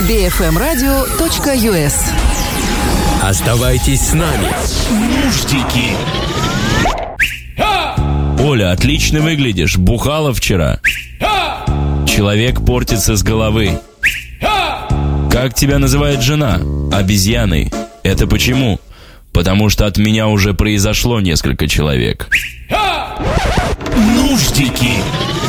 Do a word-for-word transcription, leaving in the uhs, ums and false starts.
би эф эм радио точка ю эс. Оставайтесь с нами. Нуждики. Оля, отлично выглядишь. Бухала вчера. Человек портится с головы. Как тебя называет жена? Обезьяной. Это почему? Потому что от меня уже произошло несколько человек. Нуждики.